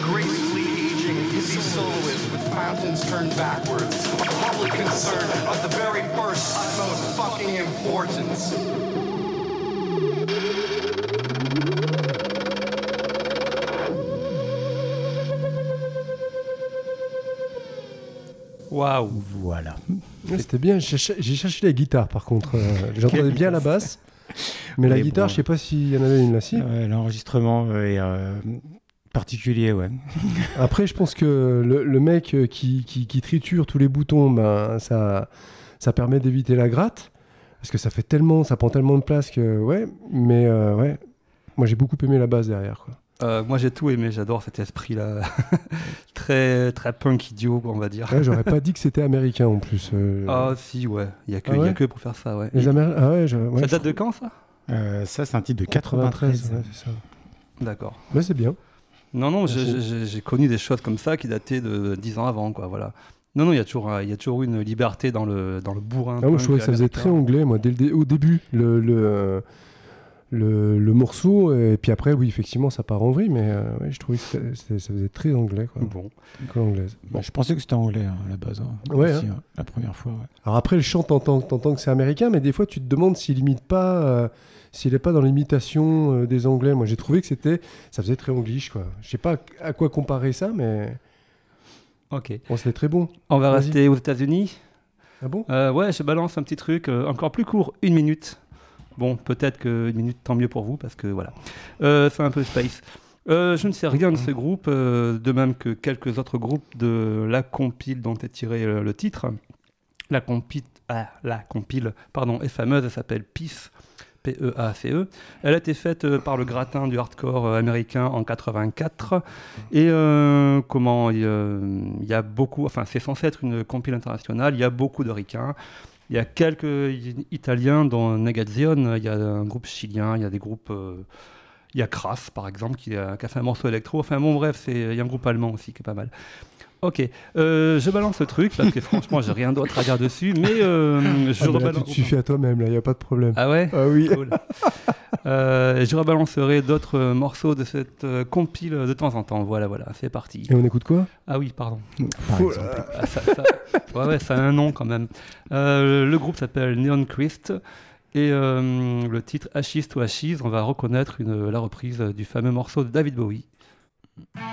gracefully aging hippie soloist with fountains turned backwards. A public concern of the very first utmost fucking importance. Waouh. Voilà. Ouais, c'était bien. J'ai cherché la guitare par contre. J'entendais bien la basse. Mais la Oui, guitare, bon. je sais pas s'il y en avait une là. Si. L'enregistrement est particulier, ouais. Après, je pense que le mec qui triture tous les boutons, ben, ça permet d'éviter la gratte. Parce que ça prend tellement de place que, ouais. Mais ouais, moi j'ai beaucoup aimé la basse derrière, quoi. Moi j'ai tout aimé, j'adore cet esprit-là. Très, très punk idiot, on va dire. Ouais, j'aurais pas dit que c'était américain en plus. Ah si, ouais. Il y a ouais que pour faire ça, ouais. Les Américains. Ah ouais, Ça date de quand, ça ? Ça, c'est un titre de 93. Ouais, c'est ça. D'accord. Mais c'est bien. Non, j'ai connu des choses comme ça qui dataient de 10 ans avant, quoi, voilà. Non, il y a toujours eu une liberté dans le bourrin. Ah, moi, je trouvais que ça faisait très anglais, moi, au début, le morceau, et puis après, oui, effectivement, ça part en vrille, mais ouais, je trouvais que ça faisait très anglais, quoi. Bon. École anglaise. Bon. Je pensais que c'était anglais à la base. Ouais, aussi, hein. La première fois. Ouais. Alors après, le chant, t'entends que c'est américain, mais des fois, tu te demandes s'il imite pas, s'il est pas dans l'imitation des Anglais. Moi, j'ai trouvé que ça faisait très anglish, quoi. Je sais pas à quoi comparer ça, mais Ok. bon, c'était très bon. On va Vas-y. rester aux États-Unis. Ah bon? Ouais, je balance un petit truc encore plus court, 1 minute. Bon, peut-être que 1 minute, tant mieux pour vous, parce que voilà. C'est un peu space. Je ne sais rien de ce groupe, de même que quelques autres groupes de la compile dont est tiré le titre. La compile, est fameuse, elle s'appelle Peace, P-E-A-C-E. Elle a été faite par le gratin du hardcore américain en 84. Et il y a beaucoup, enfin c'est censé être une compile internationale, il y a beaucoup de ricains. Il y a quelques Italiens, dont Negazione, il y a un groupe chilien, il y a des groupes... il y a Crass, par exemple, qui a fait un morceau électro. Enfin bon, bref, il y a un groupe allemand aussi qui est pas mal. Ok, je balance le truc, parce que franchement, j'ai rien d'autre à dire dessus, mais je rebalance... Tu te suffis à toi-même, là, il n'y a pas de problème. Ah ouais ? Ah oui. Cool. Je rebalancerai d'autres morceaux de cette compile de temps en temps. Voilà, c'est parti. Et on écoute quoi? Ah oui, pardon. Par exemple. Ouais, ça a un nom quand même. Le groupe s'appelle Neon Christ et le titre Ashes to Ashes, on va reconnaître la reprise du fameux morceau de David Bowie.